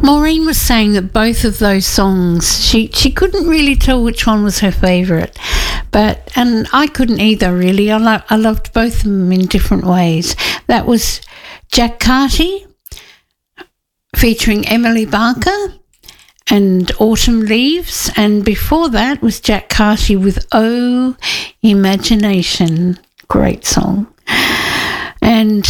Maureen was saying that both of those songs, she couldn't really tell which one was her favourite, and I couldn't either really. I loved both of them in different ways. That was Jack Carty featuring Emily Barker and Autumn Leaves, and before that was Jack Carty with Oh Imagination. Great song. And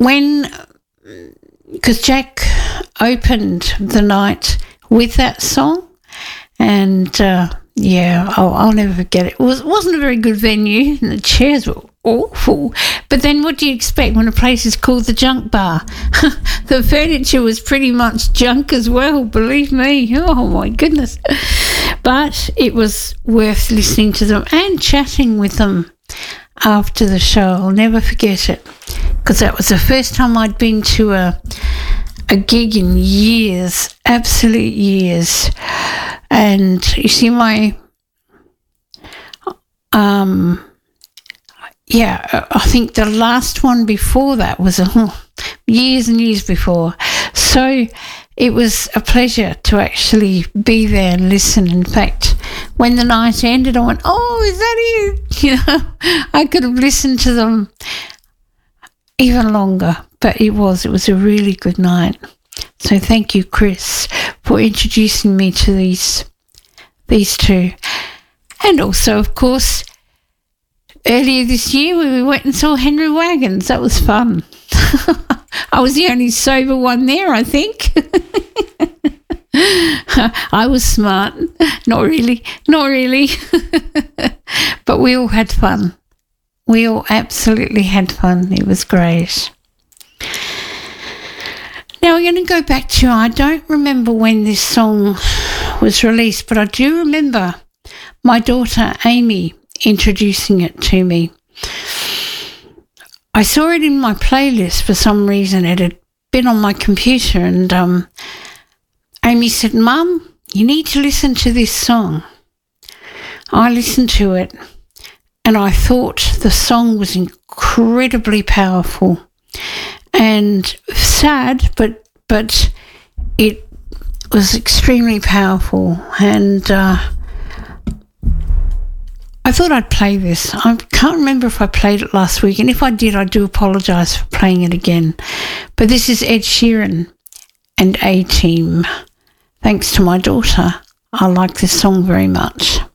because Jack opened the night with that song, and I'll never forget it. It wasn't a very good venue, and the chairs were awful. But then what do you expect when a place is called the Junk Bar? The furniture was pretty much junk as well, believe me. Oh my goodness. But it was worth listening to them and chatting with them after the show. I'll never forget it, because that was the first time I'd been to a gig in years, absolute years. And you see I think the last one before that was years and years before. So it was a pleasure to actually be there and listen. In fact, when the night ended, I went, oh, is that it? You know, I could have listened to them even longer, but it was a really good night. So thank you, Chris, for introducing me to these two. And also, of course, earlier this year we went and saw Henry Wagons. That was fun. I was the only sober one there, I think. I was smart. Not really. But we all had fun. We all absolutely had fun. It was great. Now we're going to go back to, I don't remember when this song was released, but I do remember my daughter Amy introducing it to me. I saw it in my playlist for some reason. It had been on my computer, and Amy said, Mum, you need to listen to this song. I listened to it, and I thought the song was incredibly powerful and sad, but it was extremely powerful. And I thought I'd play this. I can't remember if I played it last week, and if I did, I do apologise for playing it again. But this is Ed Sheeran and A-Team. Thanks to my daughter, I like this song very much.